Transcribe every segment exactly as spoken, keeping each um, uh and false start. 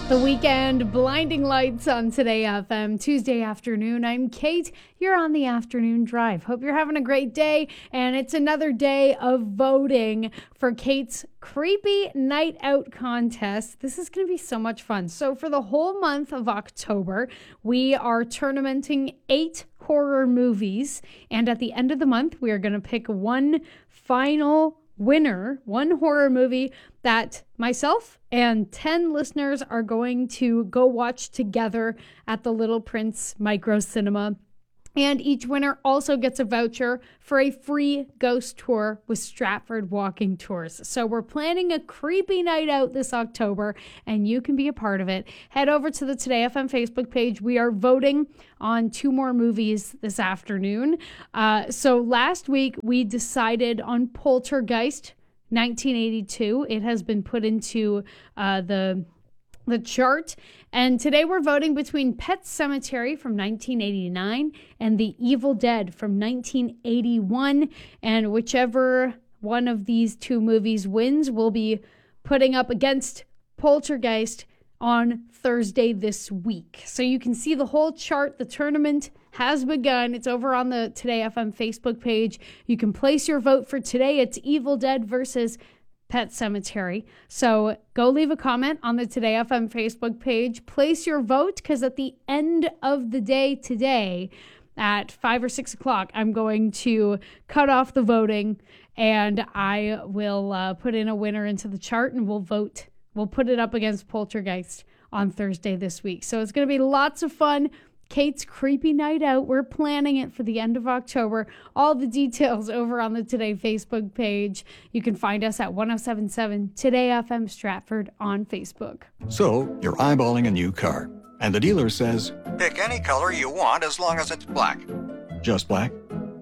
The Weekend, Blinding Lights on Today F M, Tuesday afternoon. I'm Kate. You're on the afternoon drive. Hope you're having a great day. And it's another day of voting for Kate's Creepy Night Out contest. This is going to be so much fun. So for the whole month of October, we are tournamenting eight horror movies. And at the end of the month, we are going to pick one final winner, one horror movie that myself and ten listeners are going to go watch together at the Little Prince Micro Cinema. And each winner also gets a voucher for a free ghost tour with Stratford Walking Tours. So we're planning a creepy night out this October, and you can be a part of it. Head over to the Today F M Facebook page. We are voting on two more movies this afternoon. Uh, so last week, we decided on Poltergeist, nineteen eighty-two. It has been put into uh, the... the chart. And today we're voting between Pet Sematary from nineteen eighty-nine and The Evil Dead from nineteen eighty-one. And whichever one of these two movies wins, we'll be putting up against Poltergeist on Thursday this week. So you can see the whole chart. The tournament has begun. It's over on the Today F M Facebook page. You can place your vote for today. It's Evil Dead versus Pet Sematary. So go leave a comment on the Today F M Facebook page. Place your vote, because at the end of the day today at five or six o'clock, I'm going to cut off the voting and I will uh, put in a winner into the chart and we'll vote. We'll put it up against Poltergeist on Thursday this week. So it's going to be lots of fun. Kate's Creepy Night Out. We're planning it for the end of October. All the details over on the Today Facebook page. You can find us at ten seventy-seven Today F M Stratford on Facebook. So, you're eyeballing a new car, and the dealer says, pick any color you want as long as it's black. just black?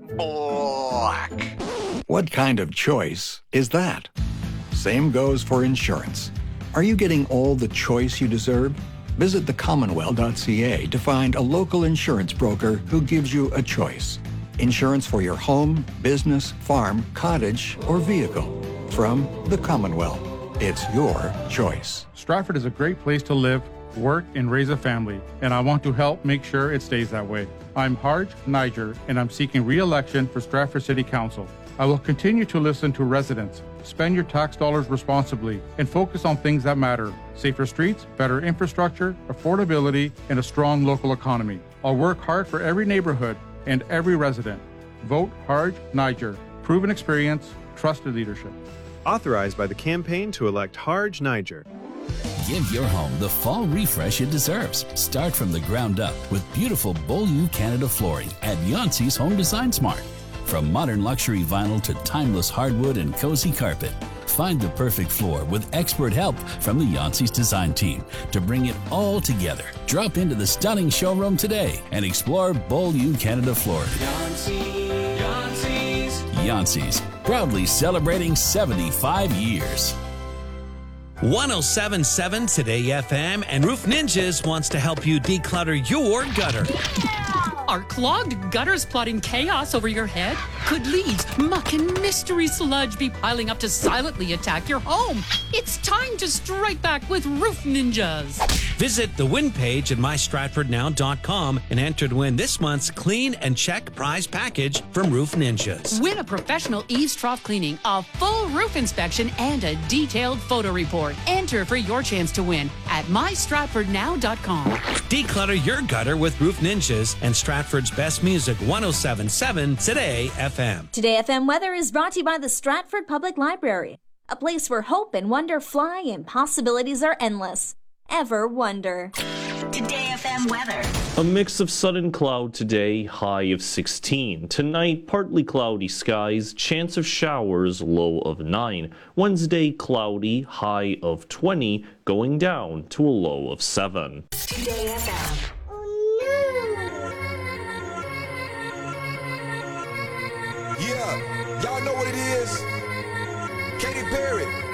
Black. What kind of choice is that? Same goes for insurance. Are you getting all the choice you deserve? Visit the commonwealth dot c a to find a local insurance broker who gives you a choice. Insurance for your home, business, farm, cottage, or vehicle. From the Commonwealth. It's your choice. Stratford is a great place to live, work, and raise a family, and I want to help make sure it stays that way. I'm Harj Niger, and I'm seeking re-election for Stratford City Council. I will continue to listen to residents, spend your tax dollars responsibly, and focus on things that matter. Safer streets, better infrastructure, affordability, and a strong local economy. I'll work hard for every neighborhood and every resident. Vote Harj Niger. Proven experience, trusted leadership. Authorized by the campaign to elect Harj Niger. Give your home the fall refresh it deserves. Start from the ground up with beautiful Beaulieu Canada flooring at Yancey's Home Design Smart. From modern luxury vinyl to timeless hardwood and cozy carpet, find the perfect floor with expert help from the Yancey's design team to bring it all together. Drop into the stunning showroom today and explore Beaulieu Canada flooring. Yancey, Yancey's. Yancey's, proudly celebrating seventy-five years. one oh seven point seven Today F M and Roof Ninjas wants to help you declutter your gutter. Are clogged gutters plotting chaos over your head? Could leaves, muck, and mystery sludge be piling up to silently attack your home? It's time to strike back with Roof Ninjas. Visit the win page at my stratford now dot com and enter to win this month's Clean and Check prize package from Roof Ninjas. Win a professional eaves trough cleaning, a full roof inspection, and a detailed photo report. Enter for your chance to win at my stratford now dot com. Declutter your gutter with Roof Ninjas and Stratford's best music, one oh seven point seven Today F M. Today F M weather is brought to you by the Stratford Public Library, a place where hope and wonder fly and possibilities are endless. Ever wonder. Today F M weather. A mix of sun and cloud today, high of sixteen. Tonight, partly cloudy skies, chance of showers, low of nine. Wednesday, cloudy, high of twenty, going down to a low of seven. Today F M. Yeah, y'all know what it is. Katy Perry.